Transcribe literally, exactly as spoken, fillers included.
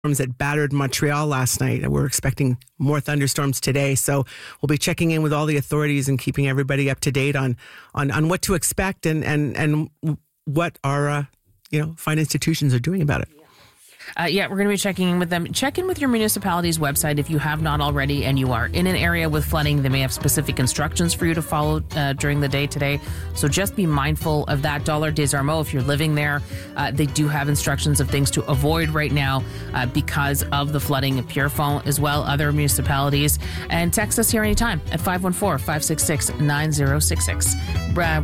that battered Montreal last night. We're expecting more thunderstorms today. So we'll be checking in with all the authorities and keeping everybody up to date on on, on what to expect and, and, and what our uh, you know fine institutions are doing about it. Uh, yeah, we're going to be checking in with them. Check in with your municipality's website if you have not already and you are in an area with flooding. They may have specific instructions for you to follow uh, during the day today. So just be mindful of that. Dollar Des Ormeaux, if you're living there, uh, they do have instructions of things to avoid right now uh, because of the flooding at Pierrefonds as well, other municipalities. And text us here anytime at five one four, five six six, nine zero six six.